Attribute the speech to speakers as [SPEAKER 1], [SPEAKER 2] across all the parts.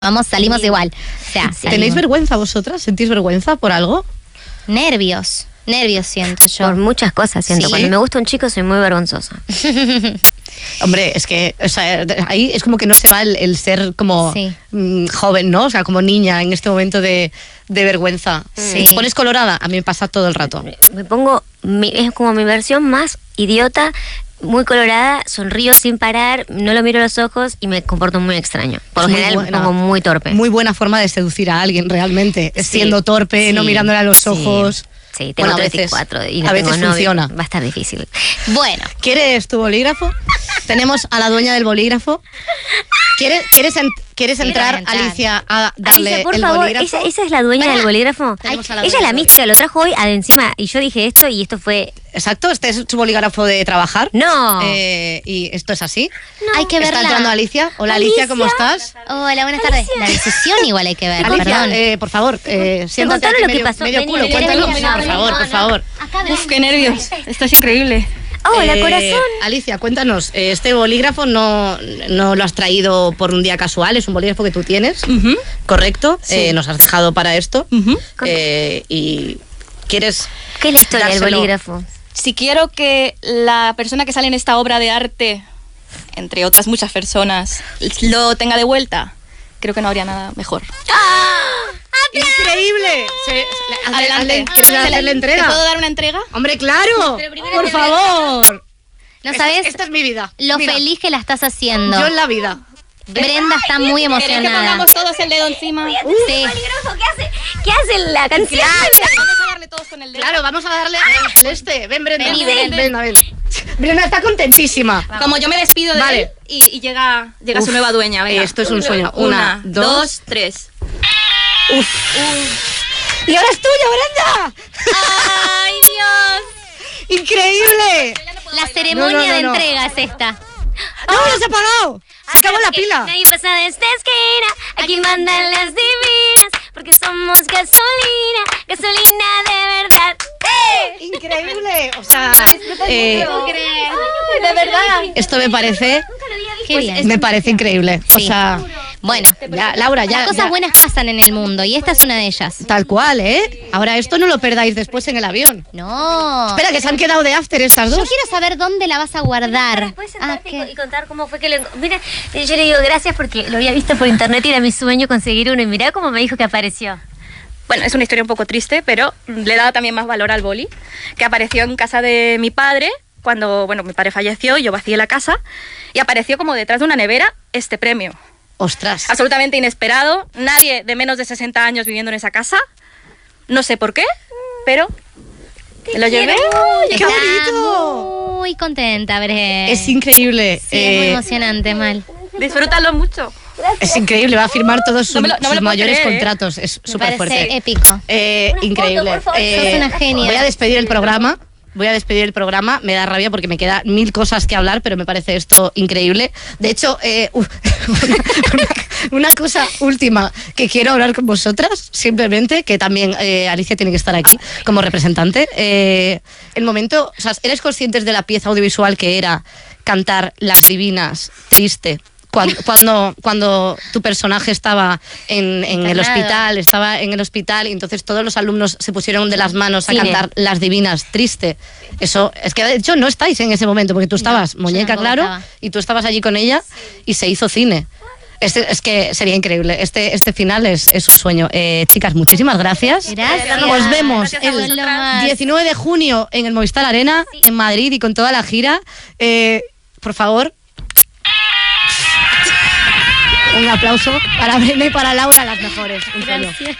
[SPEAKER 1] Vamos, salimos igual. O sea,
[SPEAKER 2] ¿Tenéis vergüenza vosotras? ¿Sentís vergüenza por algo?
[SPEAKER 1] Nervios siento yo.
[SPEAKER 3] Por muchas cosas siento.
[SPEAKER 2] ¿Sí?
[SPEAKER 3] Cuando me gusta un chico soy muy vergonzosa.
[SPEAKER 2] Hombre, es que o sea, ahí es como que no se va el ser como joven, ¿no? O sea, como niña en este momento de vergüenza.
[SPEAKER 1] Sí.
[SPEAKER 2] ¿Te pones colorada? A mí me pasa todo el rato.
[SPEAKER 3] Me pongo, es como mi versión más idiota, muy colorada, sonrío sin parar, no lo miro a los ojos y me comporto muy extraño. Por lo general me pongo muy torpe.
[SPEAKER 2] Muy buena forma de seducir a alguien realmente. Es siendo torpe, no mirándole a los ojos.
[SPEAKER 3] Sí, tengo 34 y no
[SPEAKER 2] a veces
[SPEAKER 3] tengo novio.
[SPEAKER 2] funciona.
[SPEAKER 3] Va a estar difícil.
[SPEAKER 1] Bueno.
[SPEAKER 2] ¿Quieres tu bolígrafo? Tenemos a la dueña del bolígrafo. ¿Quieres entrar, Alicia, a darle
[SPEAKER 3] Alicia, por
[SPEAKER 2] el
[SPEAKER 3] favor,
[SPEAKER 2] bolígrafo?
[SPEAKER 3] ¿esa es la dueña del bolígrafo?
[SPEAKER 2] Tenemos a la
[SPEAKER 3] Ella es
[SPEAKER 2] dueña
[SPEAKER 3] la
[SPEAKER 2] del
[SPEAKER 3] mística, lo trajo hoy encima y yo dije esto y esto fue...
[SPEAKER 2] Exacto, este es su bolígrafo de trabajar.
[SPEAKER 3] No.
[SPEAKER 2] Y esto es así.
[SPEAKER 1] No. Hay que verla.
[SPEAKER 2] Está entrando Alicia. Hola, Alicia, ¿cómo estás?
[SPEAKER 1] Hola, buenas tardes. La decisión igual hay que ver,
[SPEAKER 2] Alicia,
[SPEAKER 1] perdón.
[SPEAKER 2] por favor, siéntate
[SPEAKER 3] contaron
[SPEAKER 2] aquí
[SPEAKER 3] lo que
[SPEAKER 2] medio,
[SPEAKER 3] pasó.
[SPEAKER 2] medio
[SPEAKER 3] Vení,
[SPEAKER 2] culo.
[SPEAKER 3] vení,
[SPEAKER 2] Cuéntanos,
[SPEAKER 3] vení,
[SPEAKER 2] por favor, por favor.
[SPEAKER 4] Uf, qué nervios. Esto es increíble.
[SPEAKER 3] Hola, corazón.
[SPEAKER 2] Alicia, cuéntanos, este bolígrafo no lo has traído por un día casual, es un bolígrafo que tú tienes, ¿correcto?
[SPEAKER 4] Sí.
[SPEAKER 2] Nos has dejado para esto. Y ¿quieres
[SPEAKER 3] ¿Qué es la historia del
[SPEAKER 2] dárselo?
[SPEAKER 3] bolígrafo?
[SPEAKER 4] Si quiero que la persona que sale en esta obra de arte, entre otras muchas personas, lo tenga de vuelta, creo que no habría nada mejor.
[SPEAKER 2] ¡Increíble!
[SPEAKER 4] Adelante.
[SPEAKER 2] ¿Quieres hacerle entrega?
[SPEAKER 4] ¿Te puedo dar una entrega?
[SPEAKER 2] ¡Hombre, claro! ¡Por favor!
[SPEAKER 1] No sabes
[SPEAKER 2] Esta es mi vida.
[SPEAKER 1] lo
[SPEAKER 2] Mira,
[SPEAKER 1] feliz que la estás haciendo.
[SPEAKER 2] yo en la vida.
[SPEAKER 1] Brenda está muy
[SPEAKER 4] ¿Querés que
[SPEAKER 1] emocionada.
[SPEAKER 4] pongamos todos el dedo encima?
[SPEAKER 1] Sí.
[SPEAKER 3] ¿Qué hace la canción?
[SPEAKER 4] Vamos a darle todos con el dedo.
[SPEAKER 2] Claro, vamos a darle este. Ven, Brenda.
[SPEAKER 1] Vení,
[SPEAKER 2] ven. Brenda está contentísima.
[SPEAKER 4] Como yo me despido de
[SPEAKER 2] Vale.
[SPEAKER 4] él y llega su nueva dueña. Venga.
[SPEAKER 2] Esto es un sueño.
[SPEAKER 4] Una,
[SPEAKER 2] dos.
[SPEAKER 4] dos, tres.
[SPEAKER 2] ¡Y ahora es tuya, Brenda!
[SPEAKER 4] ¡Ay, Dios!
[SPEAKER 2] ¡Increíble!
[SPEAKER 1] La ceremonia de
[SPEAKER 2] no.
[SPEAKER 1] entrega es esta.
[SPEAKER 2] ¡No, no se ha apagado! ¡Se acabó la pila!
[SPEAKER 3] Nadie pasa de esta esquina, aquí mandan las divinas, porque somos gasolina, gasolina de verdad.
[SPEAKER 2] ¡Increíble! O sea,
[SPEAKER 4] De verdad.
[SPEAKER 2] esto me parece...
[SPEAKER 1] Qué bien.
[SPEAKER 2] Me parece increíble. O
[SPEAKER 1] Sí.
[SPEAKER 2] sea,
[SPEAKER 1] Bueno,
[SPEAKER 2] ya, Laura, ya...
[SPEAKER 1] las cosas
[SPEAKER 2] ya.
[SPEAKER 1] buenas pasan en el mundo y esta es una de ellas.
[SPEAKER 2] Tal cual, ¿eh? Ahora esto no lo perdáis después en el avión.
[SPEAKER 1] No.
[SPEAKER 2] Espera, que se han quedado de after estas
[SPEAKER 1] Yo
[SPEAKER 2] dos.
[SPEAKER 1] quiero saber dónde la vas a guardar.
[SPEAKER 3] ¿Puedes
[SPEAKER 1] Ah,
[SPEAKER 3] sentarte
[SPEAKER 1] ¿qué?
[SPEAKER 3] y contar cómo fue que lo... Mira, yo le digo gracias porque lo había visto por internet y era mi sueño conseguir uno y mirá cómo me dijo que apareció.
[SPEAKER 4] Bueno, es una historia un poco triste, pero le da también más valor al boli, que apareció en casa de mi padre cuando, bueno, mi padre falleció y yo vacié la casa, y apareció como detrás de una nevera este premio.
[SPEAKER 2] Ostras.
[SPEAKER 4] Absolutamente inesperado, nadie de menos de 60 años viviendo en esa casa, no sé por qué, pero me lo llevé.
[SPEAKER 2] ¡Qué
[SPEAKER 1] Está
[SPEAKER 2] bonito!
[SPEAKER 1] muy contenta, Bre.
[SPEAKER 2] Es increíble.
[SPEAKER 1] Sí, es muy emocionante, Mal.
[SPEAKER 4] Disfrútalo mucho.
[SPEAKER 2] Es increíble, va a firmar todos sus,
[SPEAKER 4] No me lo puedo
[SPEAKER 2] mayores
[SPEAKER 4] creer, ¿eh?
[SPEAKER 2] contratos. Es
[SPEAKER 1] Me
[SPEAKER 2] súper
[SPEAKER 1] parece
[SPEAKER 2] fuerte.
[SPEAKER 1] épico.
[SPEAKER 2] Increíble.
[SPEAKER 3] foto, por favor.
[SPEAKER 1] Sos una genia.
[SPEAKER 2] Voy a despedir el programa. Me da rabia porque me queda 1000 cosas que hablar, pero me parece esto increíble. De hecho, una cosa última que quiero hablar con vosotras, simplemente, que también Alicia tiene que estar aquí como representante. El momento, o sea, ¿eres conscientes de la pieza audiovisual que era cantar Las Divinas, triste? Cuando tu personaje estaba en el hospital, y entonces todos los alumnos se pusieron de las manos a cantar Las Divinas, triste. Eso, es que de hecho no estáis en ese momento, porque tú estabas muñeca,
[SPEAKER 1] tampoco
[SPEAKER 2] claro,
[SPEAKER 1] estaba.
[SPEAKER 2] y tú estabas allí con ella y se hizo cine. Es que sería increíble. Este final es un sueño. Chicas, muchísimas gracias.
[SPEAKER 1] Gracias.
[SPEAKER 2] Nos vemos
[SPEAKER 4] Gracias a
[SPEAKER 2] el
[SPEAKER 4] vosotras.
[SPEAKER 2] 19 de junio en el Movistar Arena, en Madrid, y con toda la gira. Por favor, un aplauso para Brenda y para Laura, las mejores. Un sueño.
[SPEAKER 1] Gracias.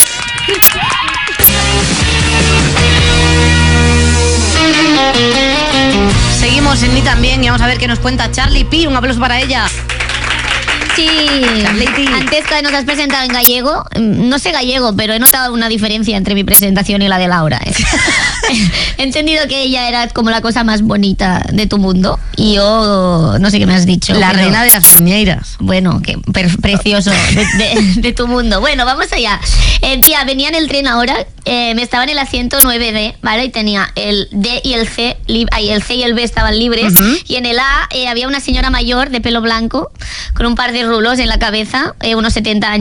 [SPEAKER 2] Seguimos en Ni También y vamos a ver qué nos cuenta Charlie P. Un aplauso para ella.
[SPEAKER 5] Sí,
[SPEAKER 2] Charleti.
[SPEAKER 5] antes que nos has presentado en gallego, no sé gallego, pero he notado una diferencia entre mi presentación y la de Laura. He entendido que ella era como la cosa más bonita de tu mundo y yo no sé qué me has dicho.
[SPEAKER 2] La
[SPEAKER 5] pero-
[SPEAKER 2] reina de las cañeiras.
[SPEAKER 5] Bueno, qué precioso de tu mundo. Bueno, vamos allá. Tía, venía en el tren ahora, me estaba en el asiento 9D, ¿vale? Y tenía el D y el C, el C y el B estaban libres. Y en el A había una señora mayor de pelo blanco con un par de rulos en la cabeza, unos 70 años.